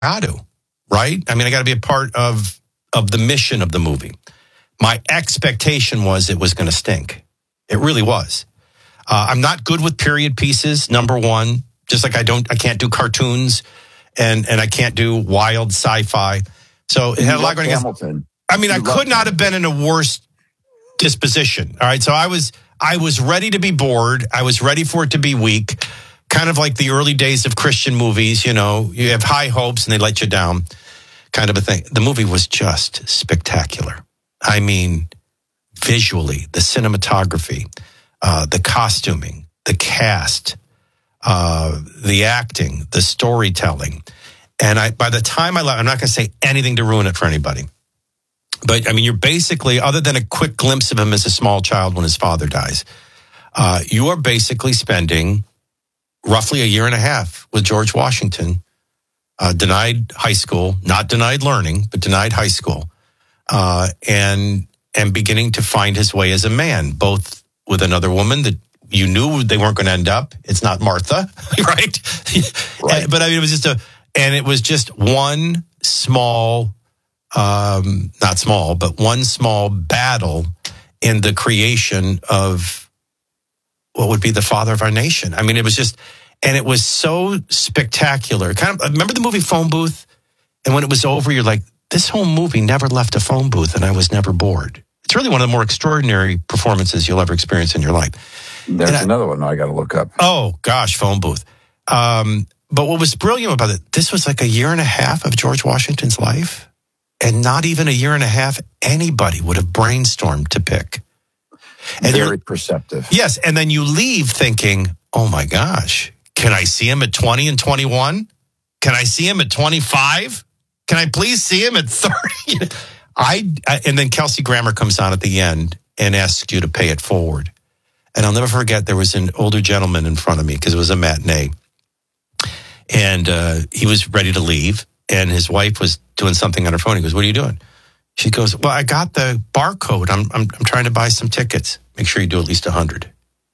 got to, right? I mean, I got to be a part of the mission of the movie. My expectation was it was going to stink. It really was. I'm not good with period pieces, number one. Just like I can't do cartoons and I can't do wild sci-fi. So it had a lot going against. I mean, I could not have been in a worse disposition. All right. So I was ready to be bored. I was ready for it to be weak. Kind of like the early days of Christian movies, you know, you have high hopes and they let you down, kind of a thing. The movie was just spectacular. I mean, visually, the cinematography, the costuming, the cast, the acting, the storytelling. And by the time I left, I'm not going to say anything to ruin it for anybody. But I mean, you're basically, other than a quick glimpse of him as a small child when his father dies, you are basically spending roughly a year and a half with George Washington, denied high school, not denied learning, but denied high school, and beginning to find his way as a man, both with another woman that you knew they weren't going to end up. It's not Martha, right? Right. But I mean, it was just one small, not small, but one small battle in the creation of what would be the father of our nation. I mean, it was just, and it was so spectacular. Kind of, remember the movie Phone Booth? And when it was over, you're like, this whole movie never left a phone booth and I was never bored. It's really one of the more extraordinary performances you'll ever experience in your life. There's another one I got to look up. Oh, gosh, Phone Booth. But what was brilliant about it, this was like a year and a half of George Washington's life. And not even a year and a half, anybody would have brainstormed to pick. And very perceptive. Yes, and then you leave thinking, oh my gosh, can I see him at 20 and 21? Can I see him at 25? Can I please see him at 30? And then Kelsey Grammer comes on at the end and asks you to pay it forward. And I'll never forget, there was an older gentleman in front of me because it was a matinee. And he was ready to leave. And his wife was doing something on her phone. He goes, what are you doing? She goes, well, I got the barcode. I'm trying to buy some tickets. Make sure you do at least 100.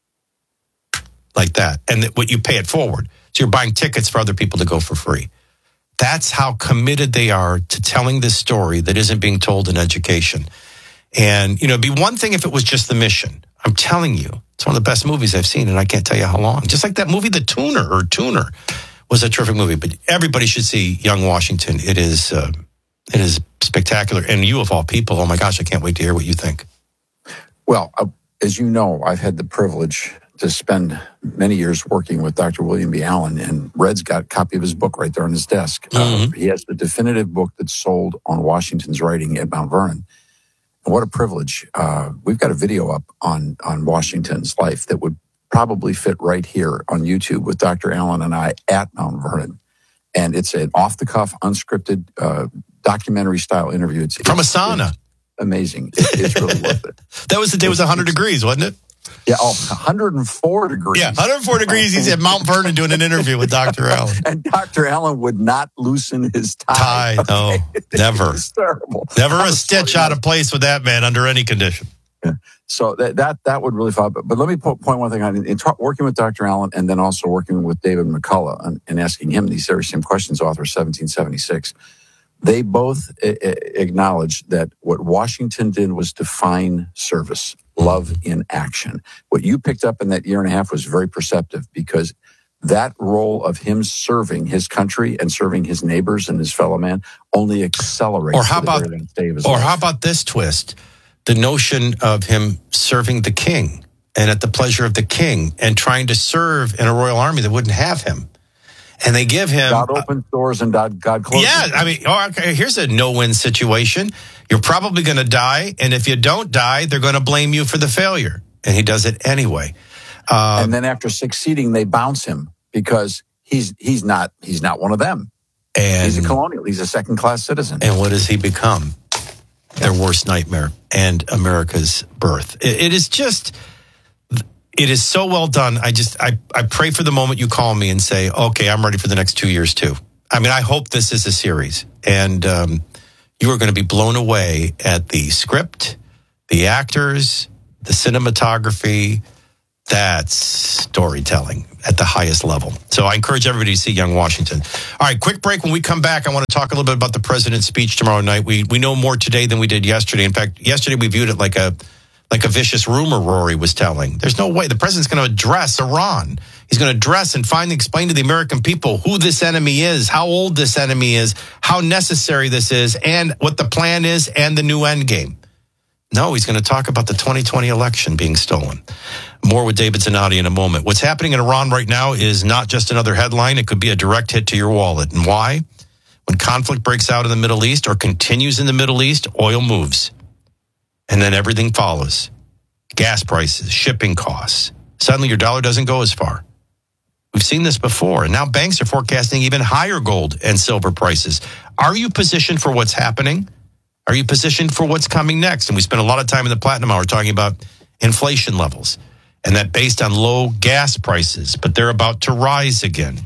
Like that. And what you pay it forward. So you're buying tickets for other people to go for free. That's how committed they are to telling this story that isn't being told in education. And, you know, it'd be one thing if it was just the mission. I'm telling you, it's one of the best movies I've seen, and I can't tell you how long. Just like that movie, The Tuner was a terrific movie. But everybody should see Young Washington. It is spectacular. And you, of all people, oh my gosh, I can't wait to hear what you think. Well, as you know, I've had the privilege to spend many years working with Dr. William B. Allen, and Red's got a copy of his book right there on his desk. Mm-hmm. He has the definitive book that's sold on Washington's writing at Mount Vernon. And what a privilege. We've got a video up on Washington's life that would probably fit right here on YouTube with Dr. Allen and I at Mount Vernon. And it's an off-the-cuff, unscripted, documentary-style interview. It's from a sauna. It's amazing. It's really worth it. That was the day it was 100 degrees, wasn't it? Yeah, 104 degrees. Yeah, 104 degrees. He's at Mount Vernon doing an interview with Dr. Allen. And Dr. Allen would not loosen his tie. No, never. It's terrible. Never a stitch out of place with that man under any condition. Yeah. So that would really fall. But let me point one thing out. In working with Dr. Allen and then also working with David McCullough and asking him these very same questions, author of 1776, they both acknowledged that what Washington did was define service, love in action. What you picked up in that year and a half was very perceptive, because that role of him serving his country and serving his neighbors and his fellow man only accelerates. Or how about this twist? The notion of him serving the king and at the pleasure of the king and trying to serve in a royal army that wouldn't have him. And they give him... God opens doors and God closes. Yeah, I mean, okay, here's a no-win situation. You're probably going to die, and if you don't die, they're going to blame you for the failure. And he does it anyway. And then after succeeding, they bounce him because he's not one of them. And he's a colonial. He's a second-class citizen. And what does he become? Their worst nightmare and America's birth. It is just... It is so well done. I pray for the moment you call me and say, okay, I'm ready for the next 2 years too. I mean, I hope this is a series. And you are going to be blown away at the script, the actors, the cinematography, That's storytelling at the highest level. So I encourage everybody to see Young Washington. All right, quick break. When we come back, I want to talk a little bit about the president's speech tomorrow night. We know more today than we did yesterday. In fact, yesterday we viewed it like a vicious rumor Rory was telling. There's no way the president's going to address Iran. He's going to address and finally explain to the American people who this enemy is, how old this enemy is, how necessary this is, and what the plan is and the new end game. No, he's going to talk about the 2020 election being stolen. More with David Zanotti in a moment. What's happening in Iran right now is not just another headline. It could be a direct hit to your wallet. And why? When conflict breaks out in the Middle East or continues in the Middle East, oil moves. And then everything follows. Gas prices, shipping costs. Suddenly your dollar doesn't go as far. We've seen this before. And now banks are forecasting even higher gold and silver prices. Are you positioned for what's happening? Are you positioned for what's coming next? And we spent a lot of time in the Platinum Hour talking about inflation levels and that based on low gas prices, but they're about to rise again.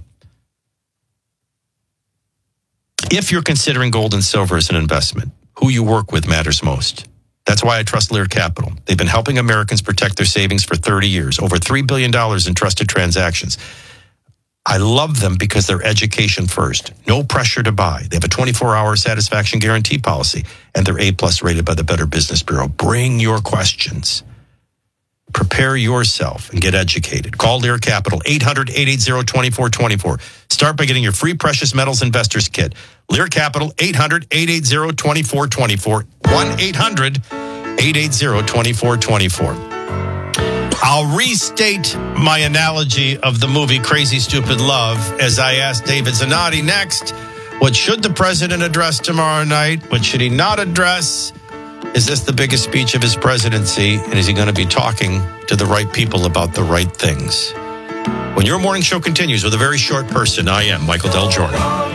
If you're considering gold and silver as an investment, who you work with matters most. That's why I trust Lear Capital. They've been helping Americans protect their savings for 30 years, over $3 billion in trusted transactions. I love them because they're education first. No pressure to buy. They have a 24-hour satisfaction guarantee policy, and they're A+ rated by the Better Business Bureau. Bring your questions. Prepare yourself and get educated. Call Lear Capital, 800-880-2424. Start by getting your free precious metals investors kit. Lear Capital, 800-880-2424. 1-800-880-2424. I'll restate my analogy of the movie Crazy Stupid Love as I ask David Zanotti next. What should the president address tomorrow night? What should he not address? Is this the biggest speech of his presidency? And is he going to be talking to the right people about the right things? When your morning show continues with a very short person, I am Michael Del Giorno.